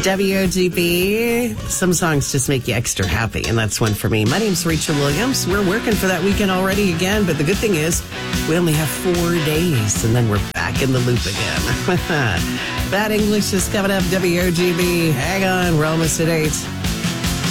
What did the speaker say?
WOGB. Some songs just make you extra happy, and that's one for me. My name's Rachel Williams. We're working for that weekend already again, but the good thing is we only have 4 days, and then we're back in the loop again. Bad English is coming up, WOGB. Hang on, we're almost at 8.